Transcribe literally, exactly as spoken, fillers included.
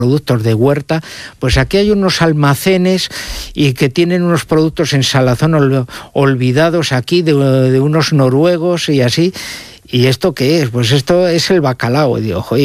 productos de huerta, pues aquí hay unos almacenes y que tienen unos productos en salazón ol, olvidados aquí de, de unos noruegos y así. ¿Y esto qué es? Pues esto es el bacalao. Y digo, joder,